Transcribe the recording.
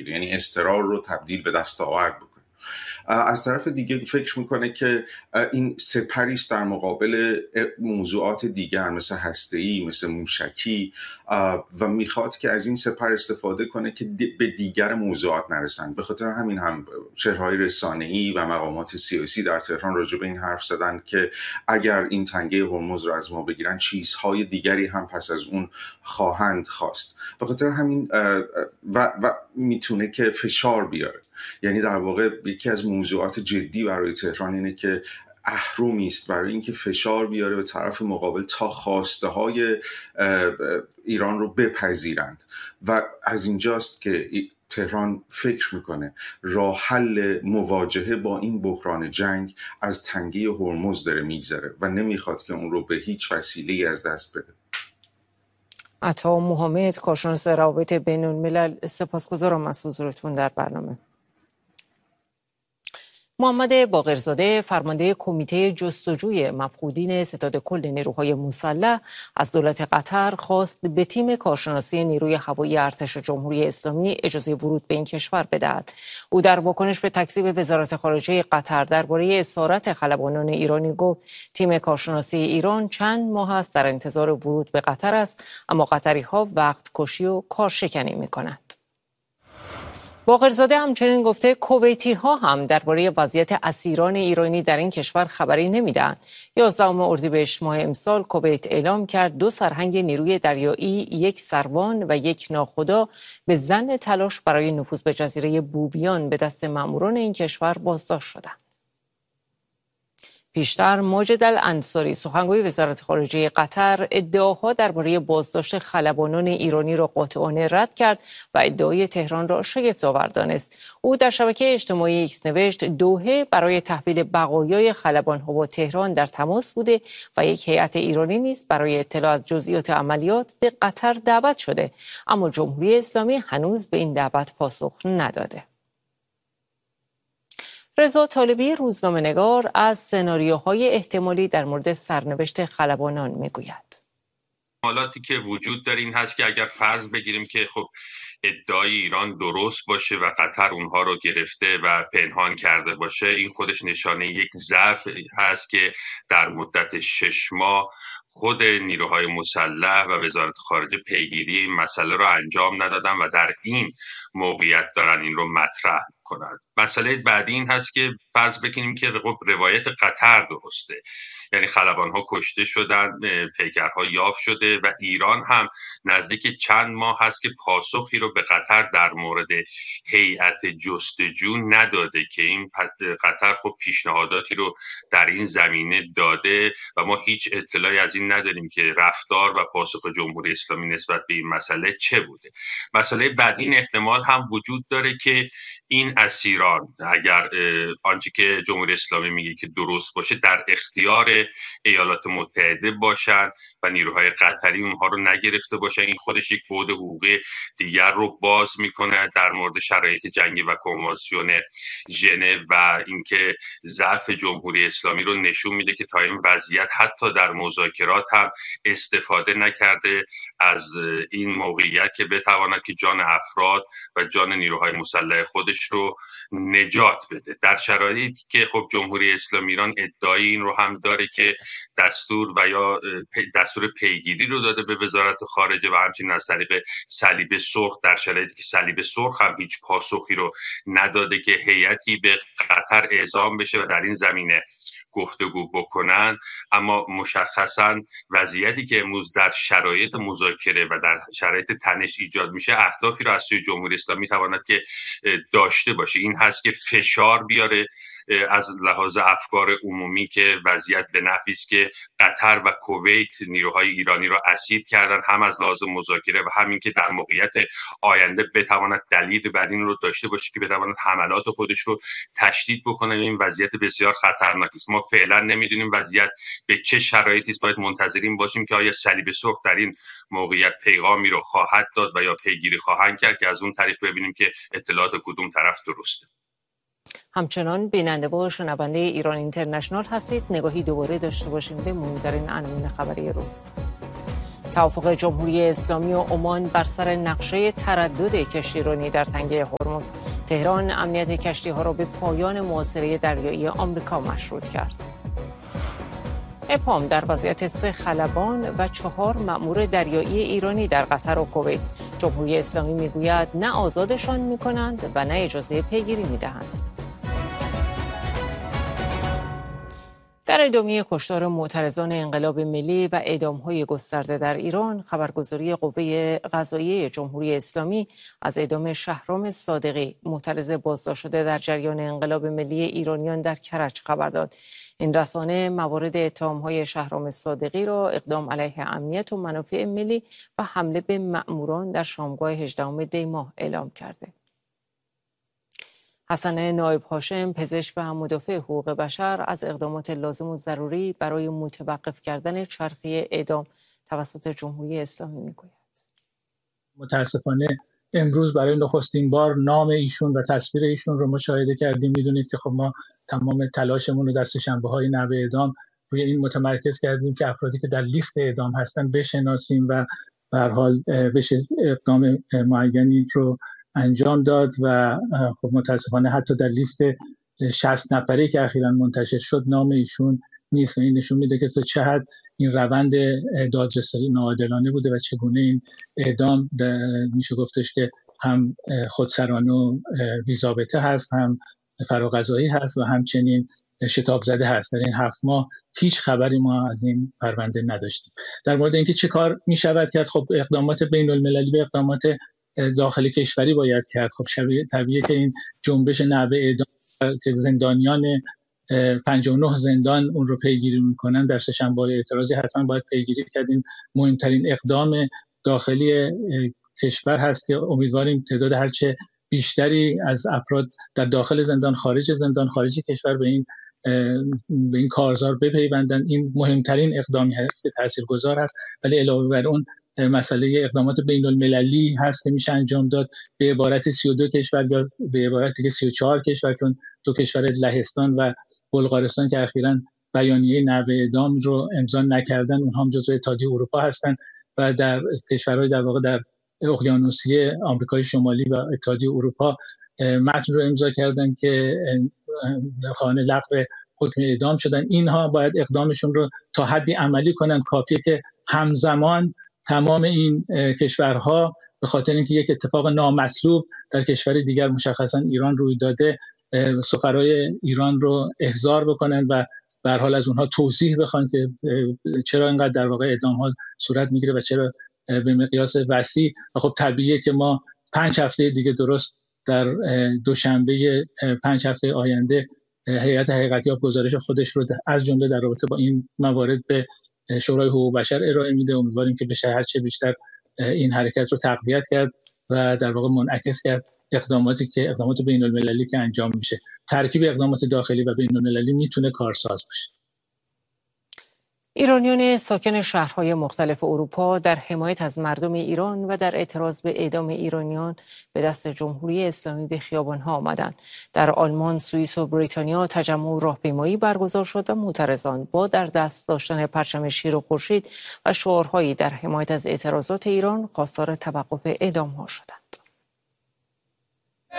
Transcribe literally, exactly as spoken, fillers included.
بده، یعنی اضطرار رو تبدیل به دستاورد بکنه. از طرف دیگه فکر میکنه که این سپری است در مقابل موضوعات دیگر مثل هسته‌ای، مثل موشکی، و میخواد که از این سپر استفاده کنه که به دیگر موضوعات نرسن. به خاطر همین هم چهره‌های رسانه‌ای و مقامات سیاسی در تهران راجع به این حرف زدن که اگر این تنگه هرمز رو از ما بگیرن چیزهای دیگری هم پس از اون خواهند خواست. به خاطر همین و, و میتونه که فشار بیاره. یعنی در واقع یکی از موضوعات جدی برای تهران اینه که اهرمی است برای اینکه فشار بیاره به طرف مقابل تا خواسته های ایران رو بپذیرند، و از اینجاست که تهران فکر میکنه راه حل مواجهه با این بحران جنگ از تنگه هرمز داره میگذره و نمیخواد که اون رو به هیچ وسیله‌ای از دست بده. عطا محمد، کارشناس روابط بین الملل، سپاسگزارم از حضورتون در برنامه. محمد باقرزاده، فرمانده کمیته جستجوی مفقودین ستاد کل نیروهای مسلح، از دولت قطر خواست به تیم کارشناسی نیروی هوایی ارتش جمهوری اسلامی اجازه ورود به این کشور بدهد. او در واکنش به تکذیب وزارت خارجه قطر درباره اسارت خلبانان ایرانی گفت تیم کارشناسی ایران چند ماه است در انتظار ورود به قطر است، اما قطری‌ها وقت کشی و کارشکنی می‌کنند. باقرزاده همچنین گفته کویتی ها هم درباره وضعیت اسیران ایرانی در این کشور خبری نمیدن. یازدهم اردیبهشت ماه امسال کویت اعلام کرد دو سرهنگ نیروی دریایی، یک سروان و یک ناخدا به ظن تلاش برای نفوذ به جزیره بوبیان به دست ماموران این کشور بازداشت شدند. پیشتر ماجد الانصاری، سخنگوی وزارت خارجه قطر، ادعاها درباره بازداشت خلبانان ایرانی را قاطعانه رد کرد و ادعای تهران را شگفت‌آور دانست. او در شبکه اجتماعی ایکس نوشت دوحه برای تحویل بقایای خلبان‌ها با تهران در تماس بوده و یک هیئت ایرانی نیز برای اطلاع از جزئیات عملیات به قطر دعوت شده، اما جمهوری اسلامی هنوز به این دعوت پاسخ نداده. رضا طالبی، روزنامه‌نگار، از سناریوهای احتمالی در مورد سرنوشت خلبانان میگوید. حالاتی که وجود داره این هست که اگر فرض بگیریم که خب ادعای ایران درست باشه و قطر اونها رو گرفته و پنهان کرده باشه، این خودش نشانه یک ضعف هست که در مدت شش ماه خود نیروهای مسلح و وزارت خارجه پیگیری این مسئله رو انجام ندادن و در این موقعیت دارن این رو مطرح کنند. مسئله بعدی این هست که فرض بکنیم که روایت قطر درسته، یعنی خلبان‌ها کشته شدن، پیکرها یافت شده و ایران هم نزدیک چند ماه هست که پاسخی رو به قطر در مورد هیئت جستجو نداده که این قطر خب پیشنهاداتی رو در این زمینه داده و ما هیچ اطلاعی از این نداریم که رفتار و پاسخ جمهوری اسلامی نسبت به این مسئله چه بوده. مسئله بعدی این احتمال هم وجود داره که این اسیران اگر آنچه که جمهوری اسلامی میگه که درست باشه در اختیار ایالات متحده باشن و نیروهای قطری اونها رو نگرفته باشن، این خودش یک بعد حقوقی دیگر رو باز میکنه در مورد شرایط جنگی و کنوانسیون ژنو و اینکه ضعف جمهوری اسلامی رو نشون میده که تا این وضعیت حتی در مذاکرات هم استفاده نکرده از این موقعیت که بتواند که جان افراد و جان نیروهای مسلح خودش رو نجات بده، در شرایطی که خب جمهوری اسلامی ایران ادعای این رو هم داره که دستور و یا دستور پیگیری رو داده به وزارت خارجه و همچنین از طریق صلیب سرخ، در شرایطی که صلیب سرخ هم هیچ پاسخی رو نداده که هیئتی به قطر اعزام بشه و در این زمینه گفتگو بکنن. اما مشخصا وضعیتی که امروز در شرایط مذاکره و در شرایط تنش ایجاد میشه اهدافی رو از سوی جمهوری اسلامی تواند که داشته باشه، این هست که فشار بیاره از لحاظ افکار عمومی که وضعیت به نحوی است که قطر و کویت نیروهای ایرانی را اسیر کردن، هم از لحاظ مذاکره و همین که در موقعیت آینده بتواند دلیل بر این رو داشته باشه که بتواند حملات خودش رو تشدید بکنه. این وضعیت بسیار خطرناکی است. ما فعلا نمیدونیم وضعیت به چه شرایطی است، باید منتظرین باشیم که آیا صلیب سرخ در این موقعیت پیغامی رو خواهد داد و یا پیگیری خواهند کرد که از اون طریق ببینیم که اطلاعات کدوم طرف درسته. همچنان بیننده و شنونده ایران اینترنشنال هستید. نگاهی دوباره داشته باشیم به مهمترین عناوین خبری روز. توافق جمهوری اسلامی و عمان بر سر نقشه تردد کشتیرانی در تنگه هرمز. تهران امنیت کشتی‌ها را به پایان محاصره دریایی آمریکا مشروط کرد. اپام در وضعیت سه خلبان و چهار مأمور دریایی ایرانی در قطر و کویت. جمهوری اسلامی میگوید نه آزادشان میکنند و نه اجازه پیگیری میدهند. در ادامه کشتار معترضان انقلاب ملی و اعدام‌های گسترده در ایران، خبرگزاری قوه قضاییه جمهوری اسلامی از اعدام شهرام صادقی، معترض بازداشت شده در جریان انقلاب ملی ایرانیان در کرج خبر داد. این رسانه موارد اتهام‌های شهرام صادقی را اقدام علیه امنیت و منافع ملی و حمله به مأموران در شامگاه هجدهم دی ماه اعلام کرده. حسن نایب هاشم، پزشک و مدافع حقوق بشر، از اقدامات لازم و ضروری برای متوقف کردن چرخه اعدام توسط جمهوری اسلامی میگوید. متاسفانه امروز برای نخستین بار نام ایشون و تصویر ایشون رو مشاهده کردیم. میدونید که خب ما تمام تلاشمون رو در سه‌شنبه‌های نوع اعدام روی این متمرکز کردیم که افرادی که در لیست اعدام هستن بشناسیم و به هر حال بشه اقدام معینی رو انجام داد و خب متاسفانه حتی در لیست شصت نفره که اخیراً منتشر شد نام ایشون نیست. این نشون میده که تا چه حد این روند دادرسی ناعادلانه بوده و چگونه این اعدام میشه گفتش که هم خودسرانه و بی‌ضابطه هست، هم فراغذایی هست و همچنین شتاب زده هست. در این هفت ماه هیچ خبری ما از این پرونده نداشتیم. در مورد اینکه چه کار میشود کرد، خب اقدامات بین المللی به اقدامات داخلی کشوری باید کرد. خب طبیعیه که این جنبش نحوه اعدام که زندانیان پنجاه و نه زندان اون رو پیگیری میکنن در سه‌شنبه اعتراضی حتما باید پیگیری کردیم. مهمترین اقدام داخلی کشور هست که امیدواریم تعداد هرچه بیشتری از افراد در داخل زندان، خارج زندان، خارج کشور به این به این کارزار بپیوندن. این مهمترین اقدامی هست که تاثیرگذار هست. ولی علاوه بر اون مسئله اقدامات بین المللی هست که میشه انجام داد به عبارت سی و دو کشور یا به عبارت دیگه سی و چهار کشور، چون دو کشور لهستان و بلغارستان که اخیراً بیانیه نحوه اعدام رو امضا نکردن، اونها هم جزو اتحادیه اروپا هستن و در کشورهای در واقع در اقیانوسیه آمریکای شمالی و اتحادیه اروپا متن رو امضا کردن که خواهان لغو حکم اعدام شدن. اینها باید اقدامشون رو تا حدی عملی کنن. کافیه که همزمان تمام این کشورها به خاطر اینکه یک اتفاق نامطلوب در کشور دیگر مشخصا ایران روی داده، سفرای ایران رو احضار بکنن و به هر حال از اونها توضیح بخوان که چرا اینقدر در واقع اعدام ها صورت میگیره و چرا به مقیاس وسیع. و خب طبیعیه که ما پنج هفته دیگه درست در دوشنبه پنج هفته آینده هیئت حقیقتیاب گزارش خودش رو از جمله در رابطه با این موارد به شورای حقوق بشر ارائه میده. امیدواریم که بشه هرچه بیشتر این حرکت رو تقویت کرد و در واقع منعکس کرد اقداماتی که اقدامات بین المللی که انجام میشه. ترکیب اقدامات داخلی و بین المللی میتونه کارساز باشه. ایرانیان ساکن شهرهای مختلف اروپا در حمایت از مردم ایران و در اعتراض به اعدام ایرانیان به دست جمهوری اسلامی به خیابان‌ها آمدند. در آلمان، سوئیس و بریتانیا تجمع و راهپیمایی برگزار شد و معترضان با در دست داشتن پرچم شیر و خورشید و شعارهایی در حمایت از اعتراضات ایران خواستار توقف اعدام‌ها شدند.